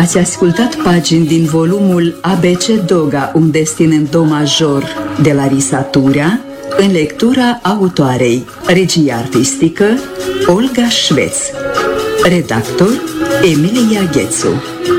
Ați ascultat pagini din volumul ABC Doga, un destin în do major, de Larisa Turea, în lectura autoarei. Regie artistică Olga Șveț. Redactor Emilia Ghețu.